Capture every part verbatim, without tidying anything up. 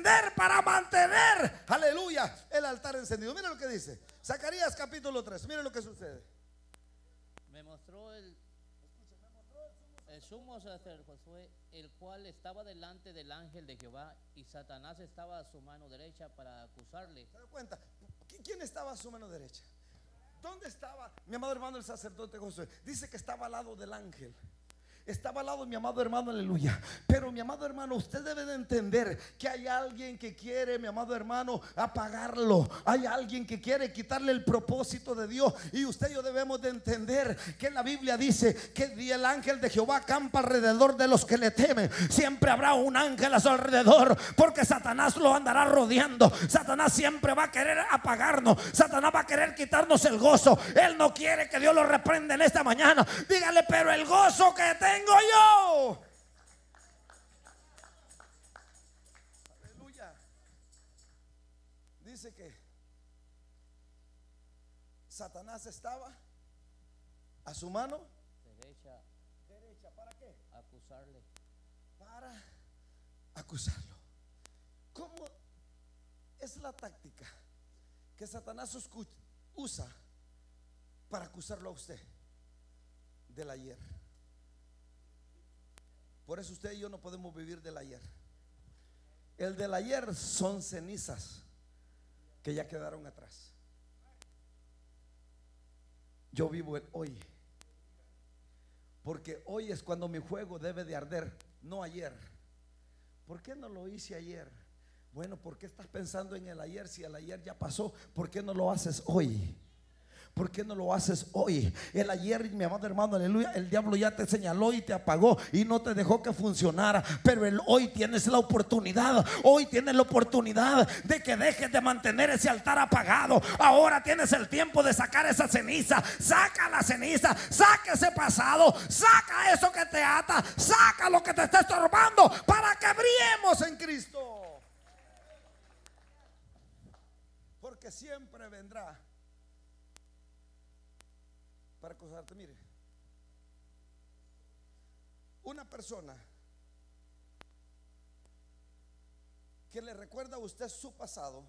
encender, para mantener, aleluya, el altar encendido. Mira lo que dice Zacarías capítulo tres. Mira lo que sucede. Me mostró el, el sumo sacerdote Josué, el cual estaba delante del ángel de Jehová, y Satanás estaba a su mano derecha para acusarle. ¿Se da cuenta? ¿Quién estaba a su mano derecha? ¿Dónde estaba mi amado hermano el sacerdote Josué? Dice que estaba al lado del ángel. Estaba al lado de mi amado hermano, aleluya. Pero mi amado hermano, usted debe de entender que hay alguien que quiere, mi amado hermano, apagarlo. Hay alguien que quiere quitarle el propósito de Dios. Y usted y yo debemos de entender que la Biblia dice que el ángel de Jehová acampa alrededor de los que le temen. Siempre habrá un ángel a su alrededor, porque Satanás lo andará rodeando. Satanás siempre va a querer apagarnos. Satanás va a querer quitarnos el gozo. Él no quiere que Dios lo reprenda en esta mañana. Dígale, pero el gozo que tengo tengo yo, aleluya. Dice que Satanás estaba a su mano derecha. Derecha, ¿para qué? Acusarle. Para acusarlo. ¿Cómo es la táctica que Satanás usa para acusarlo a usted? Del ayer. Por eso usted y yo no podemos vivir del ayer. El del ayer son cenizas que ya quedaron atrás. Yo vivo el hoy, porque hoy es cuando mi fuego debe de arder, no ayer. ¿Por qué no lo hice ayer? Bueno, ¿por qué estás pensando en el ayer si el ayer ya pasó? ¿Por qué no lo haces hoy? ¿Por qué no lo haces hoy? El ayer, mi amado hermano, aleluya, el diablo ya te señaló y te apagó y no te dejó que funcionara. Pero el hoy tienes la oportunidad. Hoy tienes la oportunidad de que dejes de mantener ese altar apagado. Ahora tienes el tiempo de sacar esa ceniza. Saca la ceniza, saca ese pasado, saca eso que te ata, saca lo que te está estorbando para que brillemos en Cristo. Porque siempre vendrá para acusarte. Mire, una persona que le recuerda a usted su pasado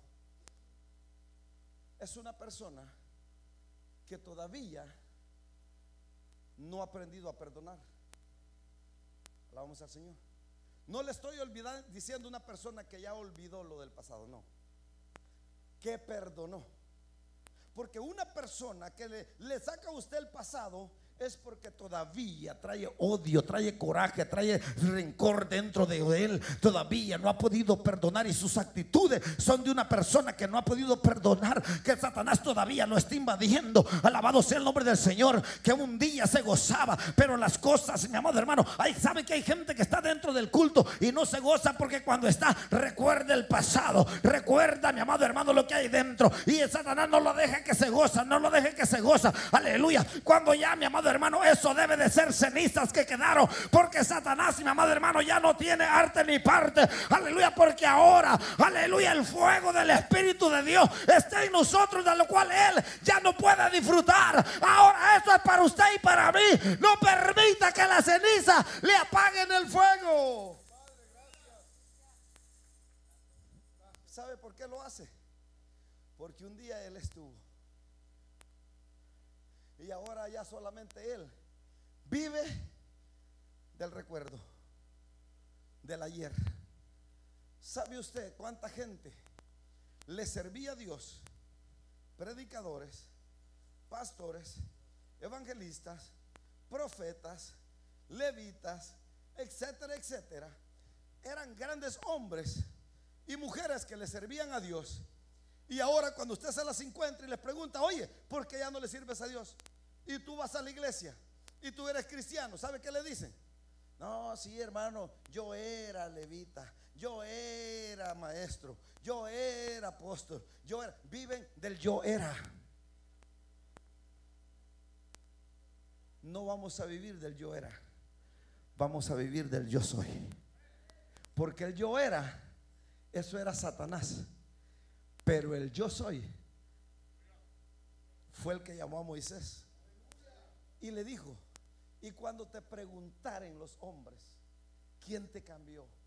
es una persona que todavía no ha aprendido a perdonar. Alabamos al Señor. No le estoy olvidando, diciendo una persona que ya olvidó lo del pasado, no, que perdonó. Porque una persona que le, le saca a usted el pasado es porque todavía trae odio, trae coraje, trae rencor dentro de él. Todavía no ha podido perdonar y sus actitudes son de una persona que no ha podido perdonar, que Satanás todavía lo está invadiendo. Alabado sea el nombre del Señor, que un día se gozaba, pero las cosas, mi amado hermano, ahí sabe que hay gente que está dentro del culto y no se goza porque cuando está recuerda el pasado, recuerda, mi amado hermano, lo que hay dentro, y el Satanás no lo deje que se goza, no lo deje que se goza. Aleluya. Cuando ya, mi amado hermano, eso debe de ser cenizas que quedaron, porque Satanás, mi amado hermano, ya no tiene arte ni parte. Aleluya, porque ahora, aleluya, el fuego del Espíritu de Dios está en nosotros, de lo cual Él ya no puede disfrutar. Ahora eso es para usted y para mí. No permita que la ceniza le apaguen el fuego. ¿Sabe por qué lo hace? Porque un día Él estuvo y ahora ya solamente Él vive del recuerdo del ayer. ¿Sabe usted cuánta gente le servía a Dios? Predicadores, pastores, evangelistas, profetas, levitas, etcétera, etcétera. Eran grandes hombres y mujeres que le servían a Dios. Y ahora cuando usted se las encuentra y les pregunta, oye, ¿por qué ya no le sirves a Dios? Y tú vas a la iglesia y tú eres cristiano, ¿sabe qué le dicen? No, sí, hermano, yo era levita, yo era maestro, yo era apóstol, yo era. Viven del yo era. No vamos a vivir del yo era, vamos a vivir del yo soy. Porque el yo era, eso era Satanás. Pero el yo soy fue el que llamó a Moisés y le dijo: y cuando te preguntaren los hombres, ¿quién te cambió?